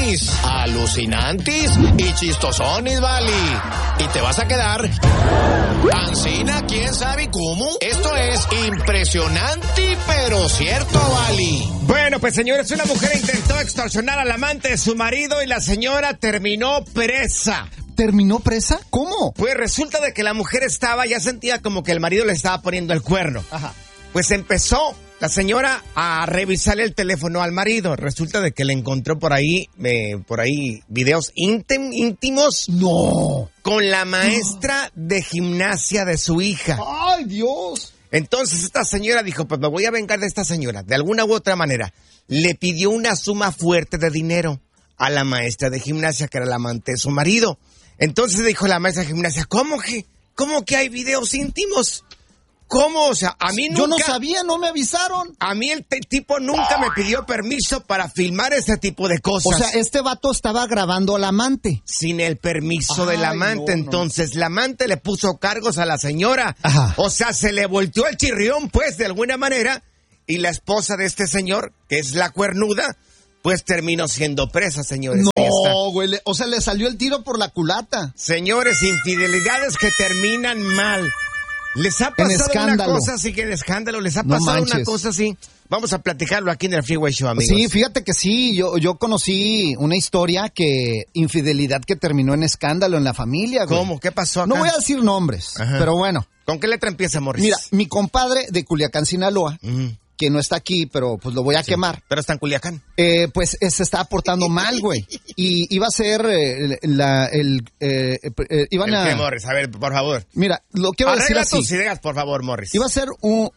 funnies, alucinantes y chistosones, vale. Y te vas a quedar ancina, quién sabe cómo. Esto es impresionante, pero cierto, vale. Bueno, pues señores, una mujer intentó extorsionar al amante de su marido y la señora terminó presa. ¿Terminó presa? ¿Cómo? Pues resulta de que la mujer ya sentía como que el marido le estaba poniendo el cuerno. Ajá. Pues empezó la señora a revisarle el teléfono al marido. Resulta de que le encontró por ahí videos íntimos. No. Con la maestra de gimnasia de su hija. ¡Ay, Dios! Entonces esta señora dijo, pues me voy a vengar de esta señora, de alguna u otra manera. Le pidió una suma fuerte de dinero a la maestra de gimnasia, que era la amante de su marido. Entonces dijo la maestra de gimnasia, ¿cómo que hay videos íntimos? ¿Cómo? O sea, a mí nunca... Yo no sabía, no me avisaron. A mí el tipo nunca me pidió permiso para filmar ese tipo de cosas. O sea, este vato estaba grabando al amante. Sin el permiso del amante. No. Entonces, la amante le puso cargos a la señora. Ajá. O sea, se le volteó el chirrión, pues, de alguna manera. Y la esposa de este señor, que es la cuernuda, pues terminó siendo presa, señores. No, güey. O sea, le salió el tiro por la culata. Señores, infidelidades que terminan mal. ¿Les ha pasado una cosa así que el escándalo? ¿Les ha pasado una cosa así? Vamos a platicarlo aquí en el Freeway Show, amigos. Sí, fíjate que sí. Yo conocí una historia infidelidad que terminó en escándalo en la familia, güey. ¿Cómo? ¿Qué pasó acá? No voy a decir nombres, Ajá. pero bueno. ¿Con qué letra empieza, Morris? Mira, mi compadre de Culiacán, Sinaloa, que no está aquí, pero pues lo voy a quemar. Pero está en Culiacán. Pues se estaba portando mal, güey. Y iba a ser iban a... ¿Qué, Morris? A ver, por favor. Mira, lo quiero decir así. Tus ideas, por favor, Morris. Iba a ser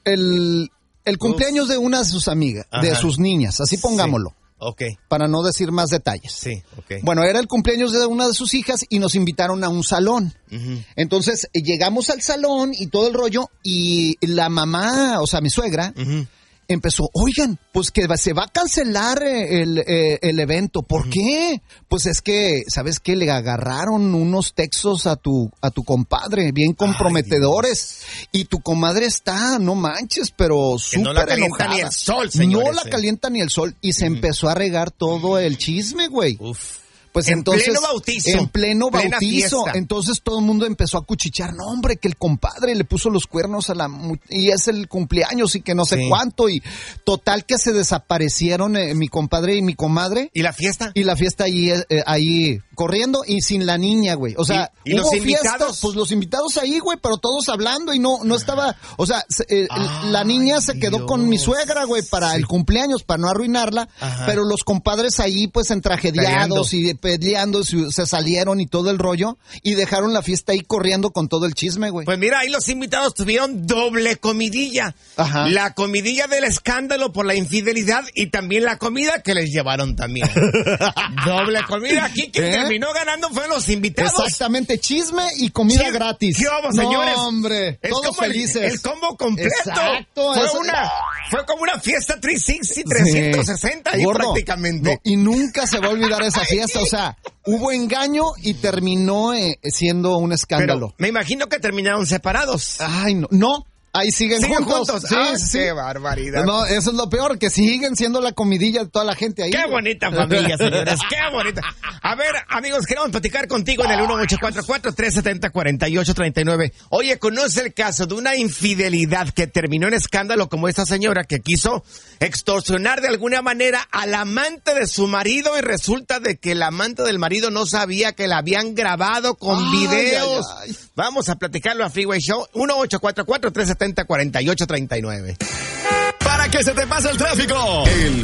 el cumpleaños de una de sus amigas, de sus niñas, así pongámoslo. Sí. Ok. Para no decir más detalles. Sí, ok. Bueno, era el cumpleaños de una de sus hijas y nos invitaron a un salón. Entonces, llegamos al salón y todo el rollo y la mamá, o sea, mi suegra, empezó, oigan, pues que se va a cancelar el evento. ¿Por qué? Pues es que, ¿sabes qué? Le agarraron unos textos a tu compadre, bien comprometedores. Y tu comadre está, no manches, pero súper no la calienta enojada. ni el sol, señores. No la calienta ni el sol. Y se empezó a regar todo el chisme, güey. Uf. Pues en entonces, pleno bautizo. En pleno plena bautizo. Fiesta. Entonces todo el mundo empezó a cuchichear. No, hombre, que el compadre le puso los cuernos y es el cumpleaños y que no sé cuánto. Y total que se desaparecieron mi compadre y mi comadre. ¿Y la fiesta? Y la fiesta ahí corriendo y sin la niña, güey. O sea, ¿Y los invitados? Fiesta, pues los invitados ahí, güey, pero todos hablando y no estaba... O sea, la niña se quedó con mi suegra, güey, para el cumpleaños, para no arruinarla. Ajá. Pero los compadres ahí, pues, entrajediados y peleando, se salieron y todo el rollo y dejaron la fiesta ahí corriendo con todo el chisme, güey. Pues mira, ahí los invitados tuvieron doble comidilla. Ajá. La comidilla del escándalo por la infidelidad y también la comida que les llevaron también. Doble comida. Aquí quien terminó ganando fueron los invitados. Exactamente, chisme y comida gratis. ¿Qué vamos, señores? No, hombre, todos felices. El combo completo. Exacto. Fue como una fiesta 360, 360 ahí prácticamente. No, y nunca se va a olvidar esa fiesta. O sea, hubo engaño y terminó siendo un escándalo. Pero me imagino que terminaron separados. Ay, no. Ahí siguen juntos. Sí, qué barbaridad. No, eso es lo peor, que siguen siendo la comidilla de toda la gente ahí. Qué bonita familia, señores, qué bonita. A ver, amigos, queremos platicar contigo en el 1844-370-4839. Oye, ¿conoce el caso de una infidelidad que terminó en escándalo como esta señora que quiso extorsionar de alguna manera al amante de su marido y resulta de que el amante del marido no sabía que la habían grabado con videos? Ay. Vamos a platicarlo a Freeway Show, 1844-370-4839. Para que se te pase el tráfico.